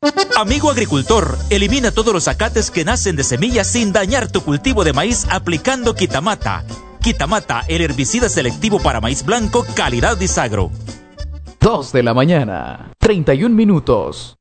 Amigo agricultor, elimina todos los acates que nacen de semillas sin dañar tu cultivo de maíz aplicando Quitamata. Quitamata, el herbicida selectivo para maíz blanco, calidad Disagro. 2 de la mañana, 31 minutos.